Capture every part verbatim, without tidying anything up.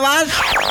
imaš?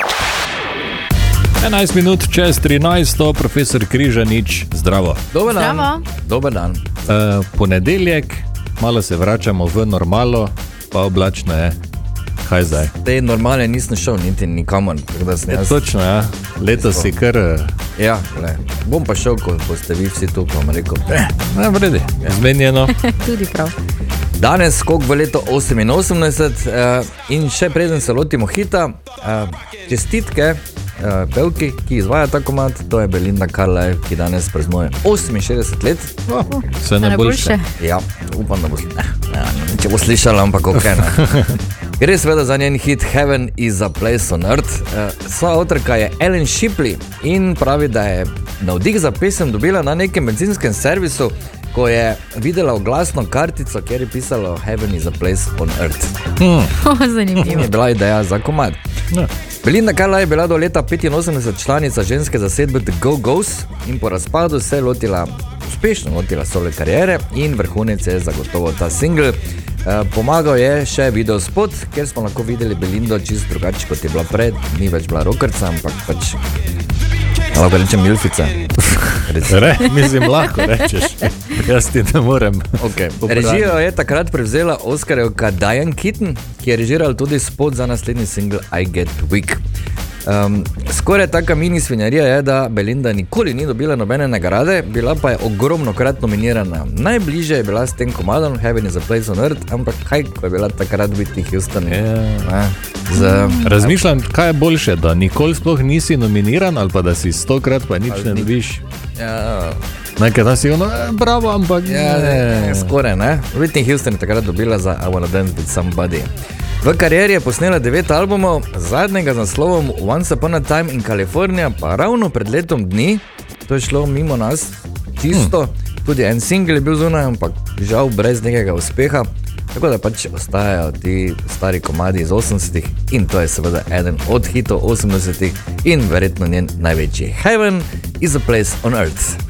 enajst minut čez trinajsto, profesor Križanič, zdravo. Dober dan. Zdravo. Dober dan. Uh, ponedeljek, malo se vračamo v normalo, pa oblačno je. Kaj zdaj? Te normale nisem šel niti nikamor. Je, točno, ja. Leto si kar... Ja, le. Bom pa šel, ko boste vi vsi tu, ko vam rekel. Eh, ne, vredi, ja. Zmenjeno. Tudi prav. Danes skok v leto oseminosemdeset uh, in še preden se lotimo hita, uh, čestitke uh, pevki, ki izvaja ta komad, to je Belinda Carlisle, ki danes praznuje oseminšestdeset let. Oh, vse najboljše. Ja, upam, da bo, eh, ne, če bo slišala, ampak ok, ne. Gre seveda za njen hit Heaven is a place on earth. Uh, Sva avtorka je Ellen Shipley in pravi, da je navdih za pesem dobila na nekem benzinskem servisu, ko je videla oglasno kartico, kjer je pisalo Heaven is a place on earth. Hmm. Oh, zanimivo. Je bila ideja za komad. Ne. Belinda Carlisle je bila do leta petinosemdeset članica ženske zasedbe The Go-Go's in po razpadu se je lotila, uspešno lotila solo karijere in vrhunec je zagotovo ta single. Pomagal je še video spot, kjer smo lahko videli Belindo čisto drugače, kot je bila pred. Ni več bila rockerca, ampak pač lahko rečem milfica. Re, mislim, lahko rečeš. Jaz ti ne morem. Okay. Režijo je takrat prevzela Oscarjevka Diane Keaton, ki je režiral tudi spot za naslednji single I Get Weak. Um, skoraj taka mini svinjarija je, da Belinda nikoli ni dobila nobene nagrade, bila pa je ogromno krat nominirana. Najbližje je bila s tem komadom Heaven is a place on earth, ampak kaj, ko je bila takrat Whitney Houston. Yeah. Z... Razmišljam, kaj je boljše, da nikoli sploh nisi nominiran ali pa da si stokrat pa nič ali ne ni... dobiš. Ja. Nekaj da si ono, eh, bravo, ampak ja, ne. Ne, skoraj, ne. Whitney Houston je takrat dobila za I Wanna Dance With Somebody. V karieri je posnela devet albumov, zadnjega z naslovom Once Upon a Time in California, pa ravno pred letom dni, to je šlo mimo nas, čisto, hmm. tudi en single je bil zunaj, ampak žal brez nekega uspeha, tako da pač ostajajo ti stari komadi iz osemdesetih in to je seveda eden od hitov osemdesetih in verjetno njen največji. Heaven is a place on earth.